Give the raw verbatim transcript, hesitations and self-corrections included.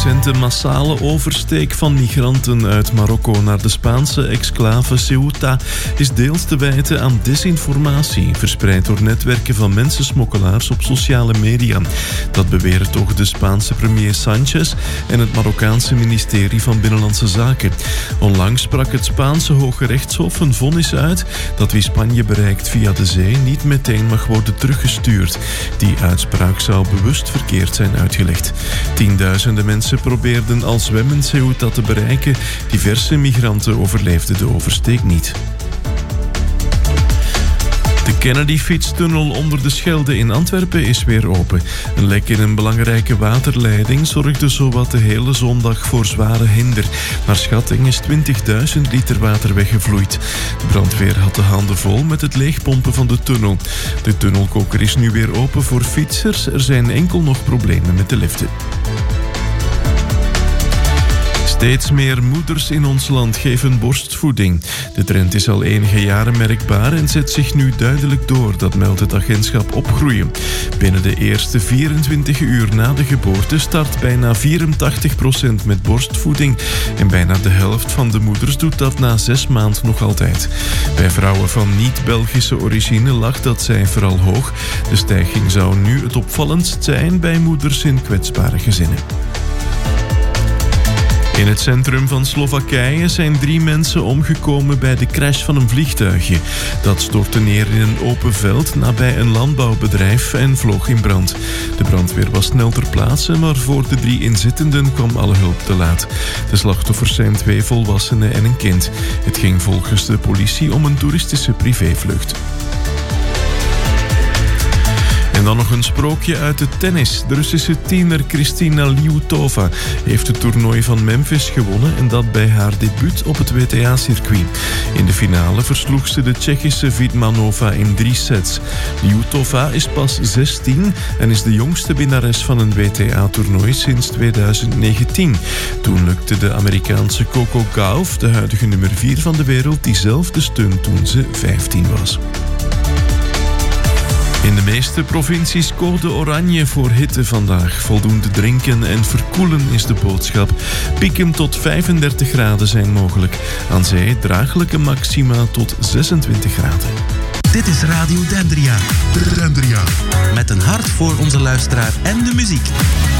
recente massale oversteek van migranten uit Marokko naar de Spaanse exclave Ceuta is deels te wijten aan desinformatie, verspreid door netwerken van mensensmokkelaars op sociale media. Dat beweren toch de Spaanse premier Sánchez en het Marokkaanse ministerie van Binnenlandse Zaken. Onlangs sprak het Spaanse Hoge Rechtshof een vonnis uit dat wie Spanje bereikt via de zee niet meteen mag worden teruggestuurd. Die uitspraak zou bewust verkeerd zijn uitgelegd. Tienduizenden mensen probeerden al zwemmend Ceuta te bereiken. Diverse migranten overleefden de oversteek niet. De Kennedy-fietstunnel onder de Schelde in Antwerpen is weer open. Een lek in een belangrijke waterleiding zorgde zowat de hele zondag voor zware hinder. Naar schatting is twintigduizend liter water weggevloeid. De brandweer had de handen vol met het leegpompen van de tunnel. De tunnelkoker is nu weer open voor fietsers. Er zijn enkel nog problemen met de liften. Steeds meer moeders in ons land geven borstvoeding. De trend is al enige jaren merkbaar en zet zich nu duidelijk door, dat meldt het agentschap Opgroeien. Binnen de eerste vierentwintig uur na de geboorte start bijna vierentachtig procent met borstvoeding. En bijna de helft van de moeders doet dat na zes maanden nog altijd. Bij vrouwen van niet-Belgische origine lag dat cijfer al hoog. De stijging zou nu het opvallendst zijn bij moeders in kwetsbare gezinnen. In het centrum van Slowakije zijn drie mensen omgekomen bij de crash van een vliegtuigje. Dat stortte neer in een open veld nabij een landbouwbedrijf en vloog in brand. De brandweer was snel ter plaatse, maar voor de drie inzittenden kwam alle hulp te laat. De slachtoffers zijn twee volwassenen en een kind. Het ging volgens de politie om een toeristische privévlucht. En dan nog een sprookje uit het tennis. De Russische tiener Kristina Liutova heeft het toernooi van Memphis gewonnen en dat bij haar debuut op het W T A-circuit. In de finale versloeg ze de Tsjechische Vidmanova in drie sets. Liutova is pas zestien en is de jongste winnares van een W T A-toernooi sinds tweeduizend negentien. Toen lukte de Amerikaanse Coco Gauff, de huidige nummer vier van de wereld, diezelfde stunt toen ze vijftien was. In de meeste provincies code oranje voor hitte vandaag. Voldoende drinken en verkoelen is de boodschap. Pieken tot vijfendertig graden zijn mogelijk. Aan zee draaglijke maxima tot zesentwintig graden. Dit is Radio Dendria. Dendria. Met een hart voor onze luisteraar en de muziek.